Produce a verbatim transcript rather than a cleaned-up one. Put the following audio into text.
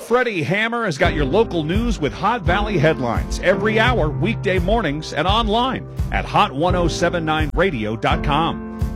Freddie Hammer has got your local news with Hot Valley headlines every hour, weekday mornings, and online at hot ten seventy-nine radio dot com.